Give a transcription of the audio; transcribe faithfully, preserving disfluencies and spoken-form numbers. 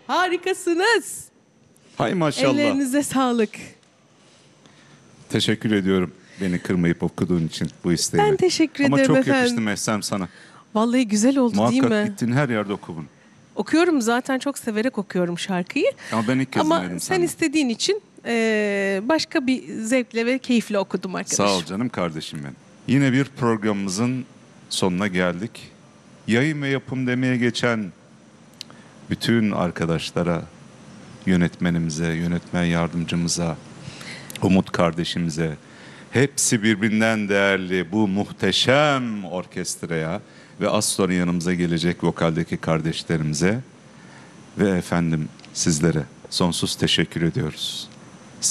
Harikasınız. Hay maşallah. Ellerinize sağlık. Teşekkür ediyorum beni kırmayıp okuduğun için bu isteğini. Ben teşekkür Ama ederim çok efendim. yakıştı Mehsem sana. Vallahi güzel oldu değil Muhakkak mi? gittiğin her yerde oku bunu. Okuyorum zaten, çok severek okuyorum şarkıyı. Ama ben ilk kez Ama dinledim sen senden. istediğin için eee, başka bir zevkle ve keyifle okudum arkadaşım. Sağ ol canım kardeşim benim. Yine bir programımızın sonuna geldik. Yayın ve yapım demeye geçen bütün arkadaşlara, yönetmenimize, yönetmen yardımcımıza, Umut kardeşimize, hepsi birbirinden değerli bu muhteşem orkestraya ve az sonra yanımıza gelecek vokaldeki kardeşlerimize ve efendim sizlere sonsuz teşekkür ediyoruz.